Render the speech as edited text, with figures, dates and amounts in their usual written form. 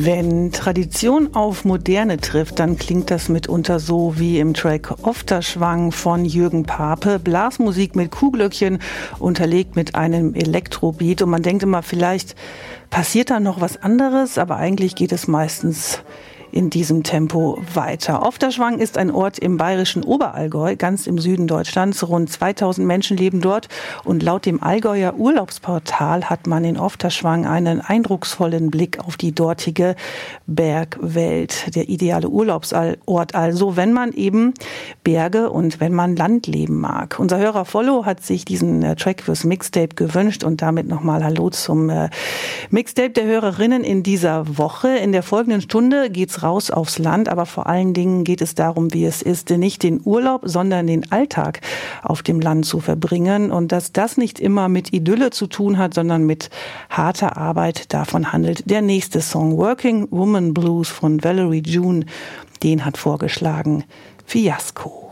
Wenn Tradition auf Moderne trifft, dann klingt das mitunter so wie im Track Ofterschwang von Jürgen Pape. Blasmusik mit Kuhglöckchen, unterlegt mit einem Elektrobeat. Und man denkt immer, vielleicht passiert da noch was anderes, aber eigentlich geht es meistens in diesem Tempo weiter. Ofterschwang ist ein Ort im bayerischen Oberallgäu, ganz im Süden Deutschlands. Rund 2000 Menschen leben dort und laut dem Allgäuer Urlaubsportal hat man in Ofterschwang einen eindrucksvollen Blick auf die dortige Bergwelt. Der ideale Urlaubsort also, wenn man eben Berge und wenn man Landleben mag. Unser Hörer Follow hat sich diesen Track fürs Mixtape gewünscht und damit nochmal Hallo zum Mixtape der Hörerinnen in dieser Woche. In der folgenden Stunde geht's raus aufs Land, aber vor allen Dingen geht es darum, wie es ist, nicht den Urlaub, sondern den Alltag auf dem Land zu verbringen und dass das nicht immer mit Idylle zu tun hat, sondern mit harter Arbeit. Davon handelt der nächste Song, Working Woman Blues von Valerie June. Den hat vorgeschlagen Fiasco.